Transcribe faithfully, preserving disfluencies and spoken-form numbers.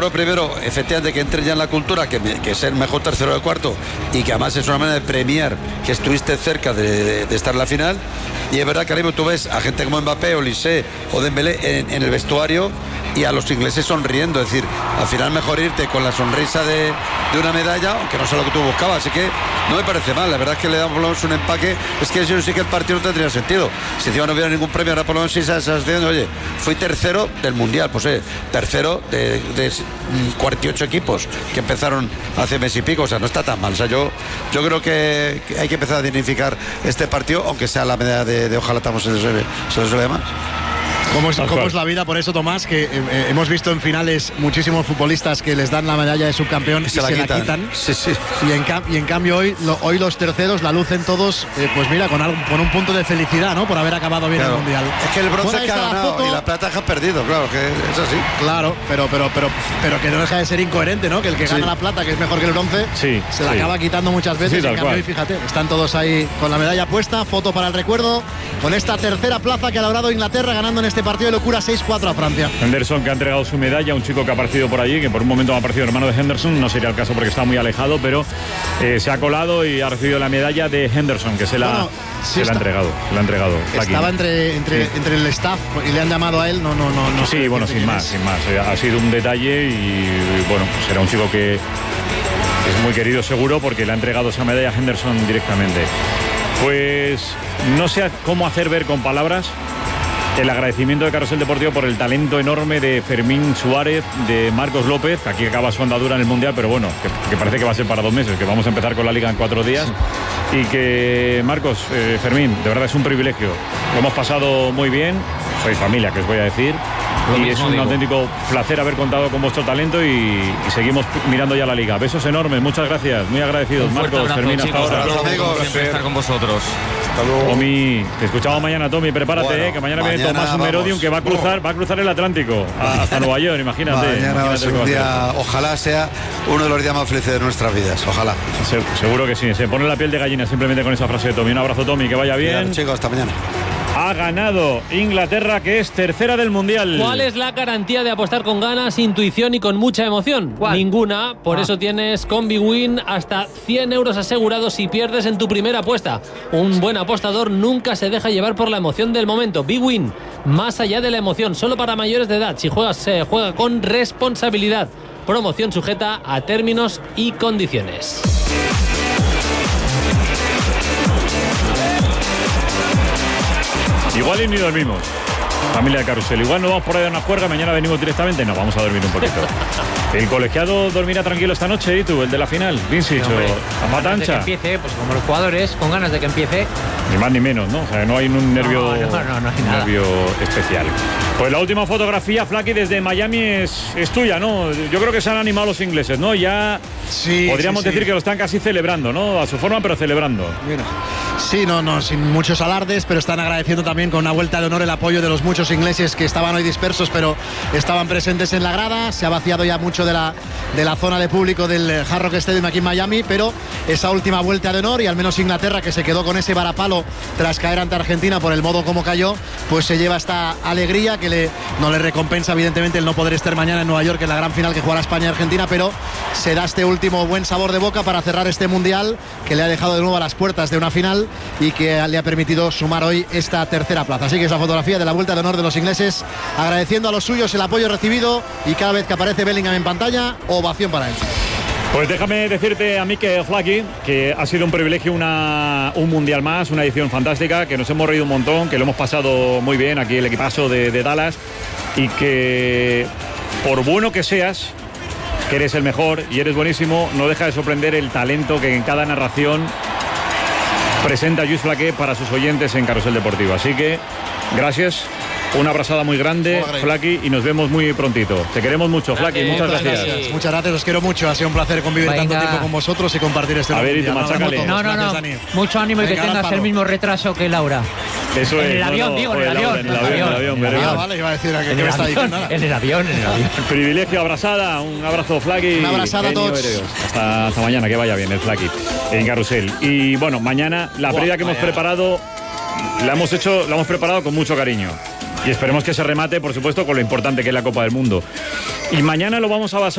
creo primero, efectivamente, que entre ya en la cultura, que, que ser mejor tercero de cuarto, y que además es una manera de premiar que estuviste cerca de, de, de estar en la final. Y es verdad que ahora mismo tú ves a gente como Mbappé, Olise o Dembélé en, en el vestuario, y a los ingleses sonriendo. Es decir, al final mejor irte con la sonrisa de, de una medalla, aunque no sea lo que tú buscabas. Así que no me parece mal. La verdad es que le damos por lo menos un empaque. Es que yo sí que el partido no tendría sentido. Si encima no hubiera ningún premio, ahora por lo menos sí se estás diciendo, oye, fui tercero del Mundial. Pues eh, tercero de, de cuarenta y ocho equipos que empezaron hace mes y pico. O sea, no está tan mal. O sea, yo, yo creo que, que hay que empezar a dignificar este partido, aunque sea la medalla de, de ojalá estamos en el se les demás. ¿Cómo es, ¿Cómo es la vida? Por eso, Tomás, que eh, hemos visto en finales muchísimos futbolistas que les dan la medalla de subcampeón y, y se, la, se quitan. la quitan. Sí, sí. Y, en, y en cambio hoy, lo, hoy los terceros la lucen todos, eh, pues mira, con, algo, con un punto de felicidad, ¿no? Por haber acabado bien, claro, el Mundial. Es que el bronce bueno, que ha ganado foto, y la plata que ha perdido, claro, que es así. Claro, pero, pero, pero, pero que no deja de ser incoherente, ¿no? Que el que sí. gana la plata, que es mejor que el bronce, sí, se la sí. acaba quitando muchas veces. Sí, en cambio hoy, fíjate, están todos ahí con la medalla puesta, foto para el recuerdo, con esta tercera plaza que ha logrado Inglaterra, ganando en este partido de locura seis cuatro a Francia. Henderson, que ha entregado su medalla a un chico que ha aparecido por allí, que por un momento ha aparecido hermano de Henderson, no sería el caso porque está muy alejado, pero eh, se ha colado y ha recibido la medalla de Henderson, que se la, bueno, sí se la ha entregado. Se la ha entregado. Estaba entre, entre, sí. entre el staff y le han llamado a él, no, no, no. no sí, bueno, sin más, sin más. Ha sido un detalle y, bueno, pues será un chico que es muy querido seguro porque le ha entregado esa medalla a Henderson directamente. Pues no sé cómo hacer ver con palabras el agradecimiento de Carrusel Deportivo por el talento enorme de Fermín Suárez, de Marcos López, que aquí acaba su andadura en el Mundial, pero bueno, que, que parece que va a ser para dos meses, que vamos a empezar con la Liga en cuatro días. Sí. Y que, Marcos, eh, Fermín, de verdad es un privilegio. Lo hemos pasado muy bien, sois familia, que os voy a decir. Lo y es un digo. auténtico placer haber contado con vuestro talento y, y seguimos mirando ya la Liga. Besos enormes, muchas gracias, muy agradecidos. Marcos, abrazo, Fermín, chicos, hasta ahora. Hasta luego, siempre estar con vosotros. Tommy, te escuchamos mañana, Tommy, prepárate, bueno, eh, que mañana, mañana viene Tomás Merodium, que va a cruzar, va a cruzar el Atlántico hasta Nueva York, imagínate. Mañana imagínate va a ser un día, ojalá sea uno de los días más felices de nuestras vidas, ojalá. Se, seguro que sí, se pone la piel de gallina simplemente con esa frase de Tommy. Un abrazo, Tommy, que vaya bien. Cuidado, chicos, hasta mañana. Ha ganado Inglaterra, que es tercera del Mundial. ¿Cuál es la garantía de apostar con ganas, intuición y con mucha emoción? ¿Cuál? Ninguna. Por ah. eso tienes con BWin hasta cien euros asegurados si pierdes en tu primera apuesta. Un buen apostador nunca se deja llevar por la emoción del momento. BWin, más allá de la emoción, solo para mayores de edad. Si juegas, se juega con responsabilidad. Promoción sujeta a términos y condiciones. Igual y ni dormimos, familia de Carrusel. Igual no vamos por ahí a una juerga, mañana venimos directamente. No, vamos a dormir un poquito. El colegiado dormirá tranquilo esta noche, ¿y tú? El de la final, Vinci, no, a pata ancha. Que empiece, pues como los jugadores, con ganas de que empiece. Ni más ni menos, ¿no? O sea, no hay un nervio, no, no, no, no hay nada. nervio especial. Pues la última fotografía, Flaky, desde Miami es, es tuya, ¿no? Yo creo que se han animado los ingleses, ¿no? Ya sí, podríamos sí, decir sí. que lo están casi celebrando, ¿no? A su forma, pero celebrando. Mira. Sí, no, no, sin muchos alardes, pero están agradeciendo también con una vuelta de honor el apoyo de los muchos ingleses que estaban hoy dispersos, pero estaban presentes en la grada. Se ha vaciado ya mucho de la, de la zona de público del Hard Rock Stadium aquí en Miami, pero esa última vuelta de honor, y al menos Inglaterra, que se quedó con ese varapalo tras caer ante Argentina por el modo como cayó, pues se lleva esta alegría que le, no le recompensa evidentemente el no poder estar mañana en Nueva York en la gran final que jugará España y Argentina, pero se da este último buen sabor de boca para cerrar este Mundial que le ha dejado de nuevo a las puertas de una final y que le ha permitido sumar hoy esta tercera plaza. Así que es la fotografía de la vuelta de honor de los ingleses, agradeciendo a los suyos el apoyo recibido, y cada vez que aparece Bellingham en pantalla, ovación para él. Pues déjame decirte a mí, que Flaky, que ha sido un privilegio una, un Mundial más, una edición fantástica, que nos hemos reído un montón, que lo hemos pasado muy bien aquí el equipazo de, de Dallas, y que por bueno que seas, que eres el mejor y eres buenísimo, no deja de sorprender el talento que en cada narración presenta Lluís Flaqué para sus oyentes en Carrusel Deportivo. Así que gracias, una abrazada muy grande, Flaky, y nos vemos muy prontito. Te queremos mucho, Flaky, muchas gracias. gracias. Muchas gracias, os quiero mucho. Ha sido un placer convivir Venga. tanto tiempo con vosotros y compartir este A ver, y tú, machácale. No, no, no, mucho ánimo y que tengas el mismo retraso que Laura. Eso en es. el avión, no, no, digo, en el avión. En el avión, en el avión. En el avión. Ah, vale, iba a decir a que me está diciendo nada. En el avión, en el avión. Privilegio, abrazada, un abrazo, Flaky. Una abrazada a todos. Hasta, hasta mañana, que vaya bien el Flaky en Carrusel. Y bueno, mañana la previa que hemos preparado, la hemos hecho, la hemos preparado con mucho cariño. Y esperemos que se remate, por supuesto, con lo importante que es la Copa del Mundo. Y mañana lo vamos a basar